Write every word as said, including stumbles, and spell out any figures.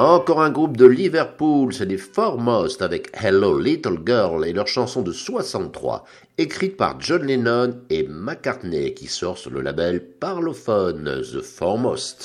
Encore un groupe de Liverpool, c'est les Foremost avec Hello Little Girl et leur chanson de soixante-trois, écrite par John Lennon et McCartney qui sort sur le label Parlophone, The Foremost.